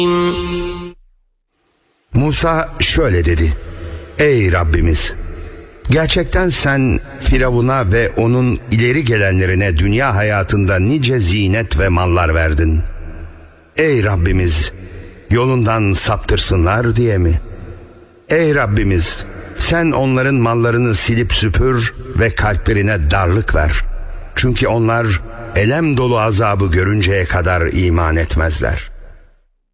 Musa şöyle dedi: Ey Rabbimiz! Gerçekten sen Firavun'a ve onun ileri gelenlerine dünya hayatında nice zinet ve mallar verdin. Ey Rabbimiz! Yolundan saptırsınlar diye mi? Ey Rabbimiz! Sen onların mallarını silip süpür ve kalplerine darlık ver. Çünkü onlar elem dolu azabı görünceye kadar iman etmezler.